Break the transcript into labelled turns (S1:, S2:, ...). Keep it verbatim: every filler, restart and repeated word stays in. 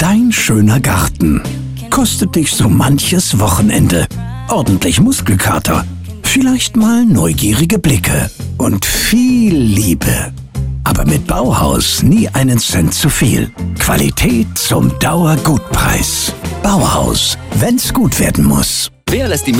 S1: Dein schöner Garten kostet dich so manches Wochenende. Ordentlich Muskelkater, vielleicht mal neugierige Blicke und viel Liebe. Aber mit Bauhaus nie einen Cent zu viel. Qualität zum Dauergutpreis. Bauhaus, wenn's gut werden muss.
S2: Wer lässt die